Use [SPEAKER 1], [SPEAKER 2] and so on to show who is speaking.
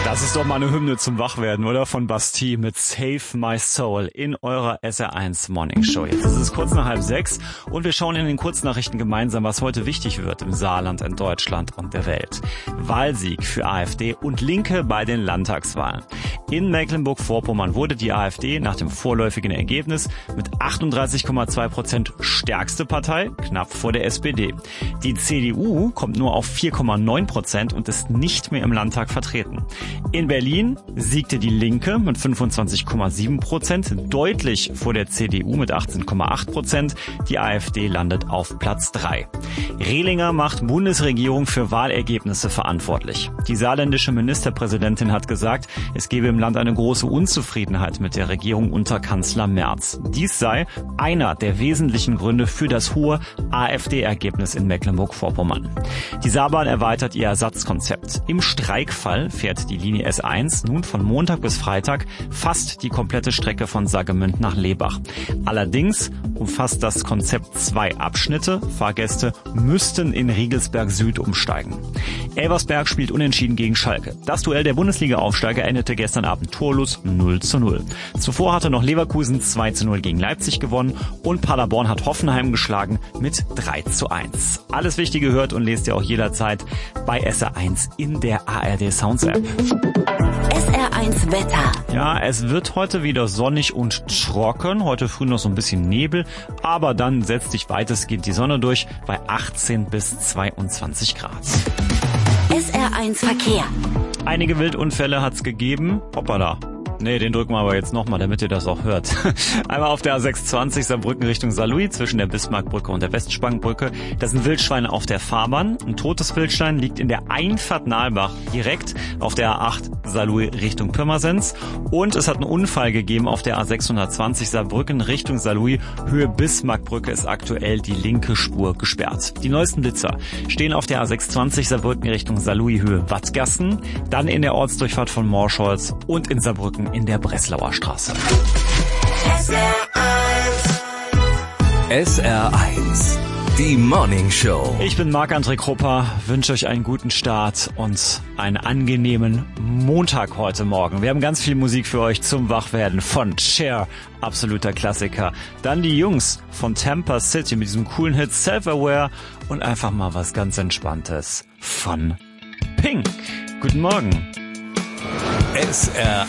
[SPEAKER 1] Das ist doch mal eine Hymne zum Wachwerden, oder? Von Bastille mit Save My Soul in eurer SR1 Morning Show. Jetzt ist es kurz nach 5:30 und wir schauen in den Kurznachrichten gemeinsam, was heute wichtig wird im Saarland, in Deutschland und der Welt. Wahlsieg für AfD und Linke bei den Landtagswahlen. In Mecklenburg-Vorpommern wurde die AfD nach dem vorläufigen Ergebnis mit 38,2% stärkste Partei, knapp vor der SPD. Die CDU kommt nur auf 4,9% und ist nicht mehr im Landtag vertreten. In Berlin siegte die Linke mit 25,7%, deutlich vor der CDU mit 18,8%. Die AfD landet auf Platz 3. Rehlinger macht Bundesregierung für Wahlergebnisse verantwortlich. Die saarländische Ministerpräsidentin hat gesagt, es gebe im Land eine große Unzufriedenheit mit der Regierung unter Kanzler Merz. Dies sei einer der wesentlichen Gründe für das hohe AfD-Ergebnis in Mecklenburg-Vorpommern. Die Saarbahn erweitert ihr Ersatzkonzept. Im Streikfall fährt die Linie S1 nun von Montag bis Freitag fast die komplette Strecke von Saargemünd nach Lebach. Allerdings umfasst das Konzept 2 Abschnitte. Fahrgäste müssten in Riegelsberg Süd umsteigen. Elversberg spielt unentschieden gegen Schalke. Das Duell der Bundesliga-Aufsteiger endete gestern Abend torlos 0:0. Zuvor hatte noch Leverkusen 2:0 gegen Leipzig gewonnen und Paderborn hat Hoffenheim geschlagen mit 3:1. Alles Wichtige hört und lest ihr auch jederzeit bei SR1 in der ARD Sounds App.
[SPEAKER 2] SR1 Wetter.
[SPEAKER 1] Ja, es wird heute wieder sonnig und trocken. Heute früh noch so ein bisschen Nebel, aber dann setzt sich weitestgehend die Sonne durch bei 18 bis 22 Grad.
[SPEAKER 2] SR1 Verkehr.
[SPEAKER 1] Einige Wildunfälle hat's gegeben. Hoppala. Nee, den drücken wir aber jetzt nochmal, damit ihr das auch hört. Einmal auf der A620 Saarbrücken Richtung Saarlouis zwischen der Bismarckbrücke und der Westspangbrücke. Da sind Wildschweine auf der Fahrbahn. Ein totes Wildschwein liegt in der Einfahrt Nahlbach direkt auf der A8 Saarlouis Richtung Pirmasens. Und es hat einen Unfall gegeben auf der A620 Saarbrücken Richtung Saarlouis. Höhe Bismarckbrücke ist aktuell die linke Spur gesperrt. Die neuesten Blitzer stehen auf der A620 Saarbrücken Richtung Saarlouis Höhe Wattgassen, dann in der Ortsdurchfahrt von Morscholz und in Saarbrücken in der Breslauer Straße.
[SPEAKER 3] SR1, die Morning Show.
[SPEAKER 1] Ich bin Marc-André Krupper, wünsche euch einen guten Start und einen angenehmen Montag heute Morgen. Wir haben ganz viel Musik für euch zum Wachwerden von Cher, absoluter Klassiker. Dann die Jungs von Tampa City mit diesem coolen Hit Self-Aware und einfach mal was ganz Entspanntes von Pink. Guten Morgen.
[SPEAKER 3] SR